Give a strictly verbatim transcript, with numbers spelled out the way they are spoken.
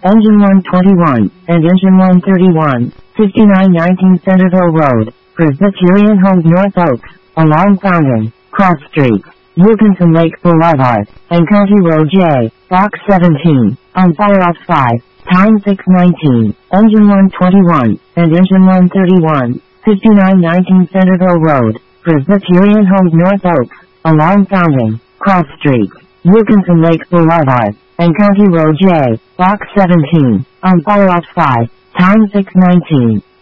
Engine one twenty-one, and Engine one thirty-one, fifty-nine nineteen Centerville Road, Presbyterian Homes North Oaks, along Fountain, Cross Street, Wilkinson Lake Boulevard, and County Road J, Box seventeen, on Fire Off five, time six nineteen, Engine one twenty-one, and Engine one thirty-one, fifty-nine nineteen Centerville Road, Presbyterian Homes North Oaks, along Fountain, Cross Street, Wilkinson Lake Boulevard, and County Road J, Box seventeen, on Fire Off five, time six nineteen.